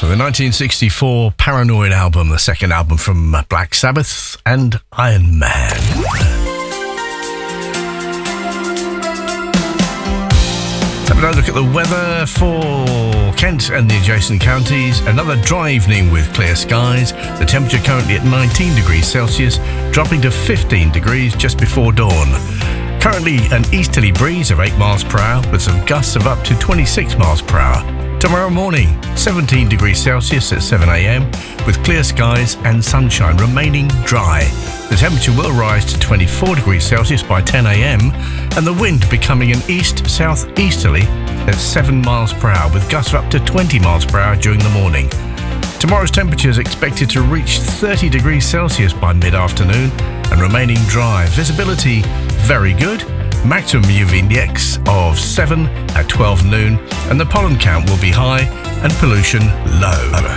The 1964 Paranoid album, the second album from Black Sabbath and Iron Man. Let's have a look at the weather for Kent and the adjacent counties. Another dry evening with clear skies. The temperature currently at 19 degrees Celsius, dropping to 15 degrees just before dawn. Currently an easterly breeze of 8 miles per hour with some gusts of up to 26 miles per hour. Tomorrow morning, 17 degrees Celsius at 7 a.m. with clear skies and sunshine remaining dry. The temperature will rise to 24 degrees Celsius by 10 a.m. and the wind becoming an east-southeasterly at 7 miles per hour with gusts of up to 20 miles per hour during the morning. Tomorrow's temperature is expected to reach 30 degrees Celsius by mid-afternoon and remaining dry. Visibility very good. Maximum UV index of 7 at 12 noon, and the pollen count will be high and pollution low.